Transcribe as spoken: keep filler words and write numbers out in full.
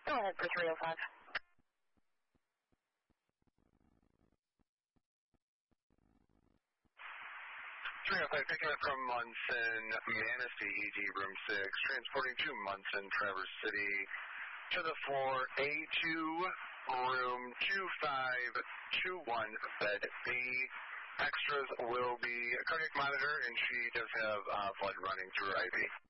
Go ahead for three oh five. three oh five, picking up from Munson, Manistee, E D, room six, transporting to Munson, Traverse City, to the floor, A two, room two five two one, bed B. Extras will be a cardiac monitor, and she does have uh, blood running through her I V.